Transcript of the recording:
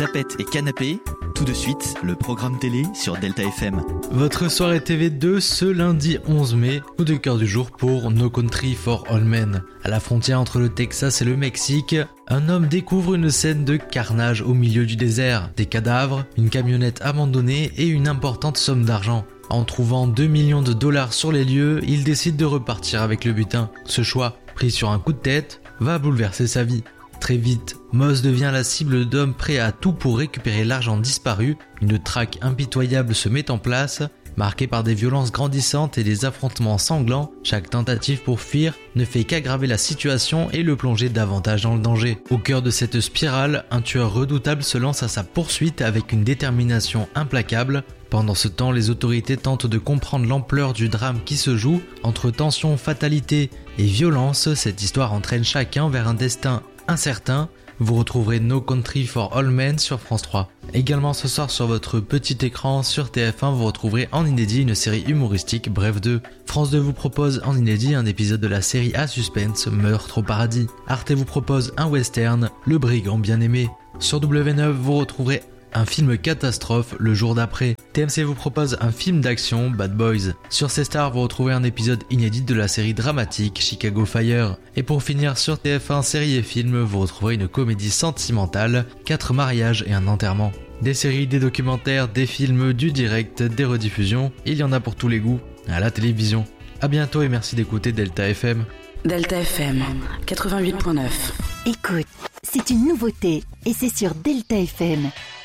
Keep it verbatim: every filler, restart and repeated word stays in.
Zapette et Canapé, tout de suite, le programme télé sur Delta F M. Votre soirée T V deux ce lundi onze mai, coup de cœur du jour pour No Country for Old Men. À la frontière entre le Texas et le Mexique, un homme découvre une scène de carnage au milieu du désert, des cadavres, une camionnette abandonnée et une importante somme d'argent. En trouvant deux millions de dollars sur les lieux, il décide de repartir avec le butin. Ce choix, pris sur un coup de tête, va bouleverser sa vie. Très vite, Moss devient la cible d'hommes prêts à tout pour récupérer l'argent disparu. Une traque impitoyable se met en place, marquée par des violences grandissantes et des affrontements sanglants. Chaque tentative pour fuir ne fait qu'aggraver la situation et le plonger davantage dans le danger. Au cœur de cette spirale, un tueur redoutable se lance à sa poursuite avec une détermination implacable. Pendant ce temps, les autorités tentent de comprendre l'ampleur du drame qui se joue. Entre tension, fatalité et violence, cette histoire entraîne chacun vers un destin incertain. Vous retrouverez No Country for Old Men sur France trois. Également ce soir sur votre petit écran sur T F un, vous retrouverez en inédit une série humoristique, Bref deux. France deux vous propose en inédit un épisode de la série à suspense, Meurtre au paradis. Arte vous propose un western, Le brigand bien aimé. Sur W neuf, vous retrouverez un film catastrophe, Le jour d'après. T M C vous propose un film d'action, Bad Boys. Sur C Star, vous retrouvez un épisode inédit de la série dramatique Chicago Fire. Et pour finir, sur T F un, série et film, vous retrouverez une comédie sentimentale, Quatre mariages et un enterrement. Des séries, des documentaires, des films, du direct, des rediffusions, il y en a pour tous les goûts à la télévision. A bientôt et merci d'écouter Delta F M. Delta F M, quatre-vingt-huit virgule neuf. Écoute, c'est une nouveauté et c'est sur Delta F M.